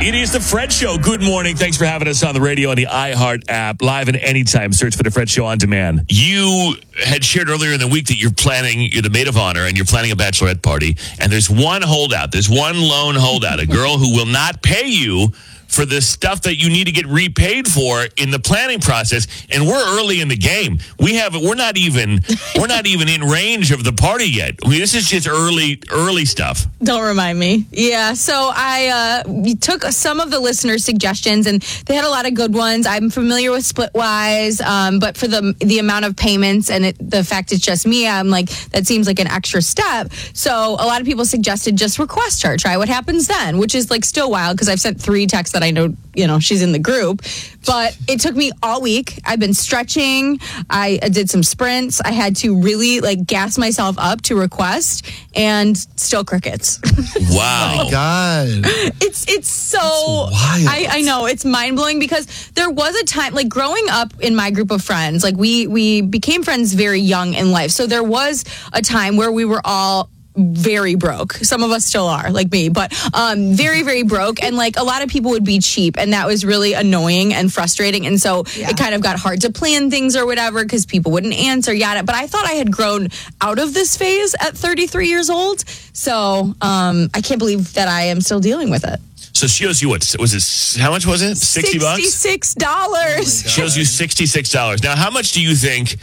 It is the Fred Show. Good morning. Thanks for having us on the radio and the iHeart app. Live and anytime. Search for the Fred Show on demand. You had shared earlier in the week that you're the maid of honor, and you're planning a bachelorette party. And there's one holdout. There's one lone holdout. A girl who will not pay you for the stuff that you need to get repaid for in the planning process. And we're early in the game. We're not even in range of the party yet. I mean, this is just early stuff. Don't remind me. Yeah, so I took some of the listeners' suggestions, and they had a lot of good ones. I'm familiar with Splitwise, but for the amount of payments and the fact it's just me, I'm like, that seems like an extra step. So a lot of people suggested just request her, try what happens then, which is like still wild because I've sent 3 texts that I know, she's in the group. But it took me all week. I've been stretching. I did some sprints. I had to really gas myself up to request, and still crickets. Wow. Oh my God. It's so wild. I know, it's mind-blowing because there was a time, growing up in my group of friends, we became friends very young in life. So there was a time where we were all very broke. Some of us still are, like me, but very, very broke. And a lot of people would be cheap, and that was really annoying and frustrating. And so it kind of got hard to plan things or whatever because people wouldn't answer, yada. But I thought I had grown out of this phase at 33 years old. So I can't believe that I am still dealing with it. So she owes you how much was it? $60? $66. She owes you $66. Now, how much do you think,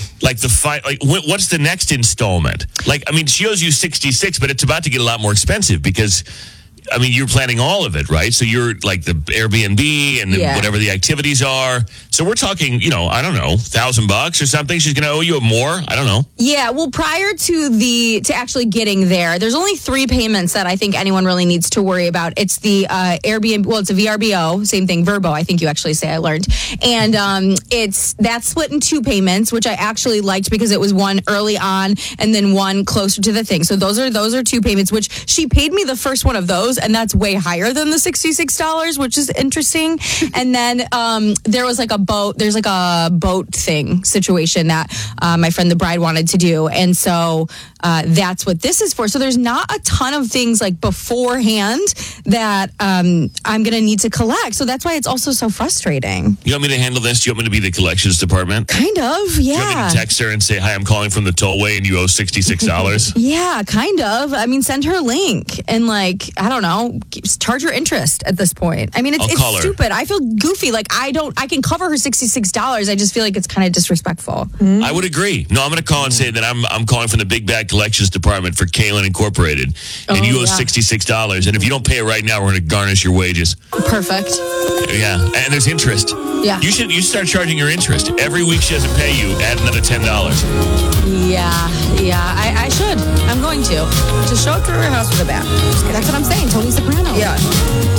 what's the next installment? She owes you $66, but it's about to get a lot more expensive because, you're planning all of it, right? So you're the Airbnb and whatever the activities are. So we're talking, I don't know, $1,000 or something. She's going to owe you more. I don't know. Yeah. Well, prior to actually getting there's only 3 payments that I think anyone really needs to worry about. It's the Airbnb. Well, it's a VRBO. Same thing. Verbo, I think you actually say, I learned. And that's split in 2 payments, which I actually liked because it was one early on and then one closer to the thing. So those are 2 payments, which she paid me the first one of those. And that's way higher than the $66, which is interesting. And then there was there's a boat thing situation that my friend the bride wanted to do. And so that's what this is for. So there's not a ton of things beforehand that I'm going to need to collect. So that's why it's also so frustrating. You want me to handle this? Do you want me to be the collections department? Kind of, yeah. Do you want me to text her and say, hi, I'm calling from the tollway and you owe $66? Yeah, kind of. Send her a link and I don't know, charge her interest at this point. It's stupid. I feel goofy. I can cover her $66. I just feel like it's kind of disrespectful. Mm-hmm. I would agree. No, I'm going to call and say that I'm calling from the Big Bag Collections Department for Kalen Incorporated, and you owe $66. And if you don't pay it right now, we're going to garnish your wages. Perfect. Yeah, and there's interest. Yeah. You should start charging your interest. Every week she doesn't pay you, add another $10. Yeah, I should. I'm going to. Just show up to her house with a bat. That's what I'm saying, Tony Soprano. Yeah.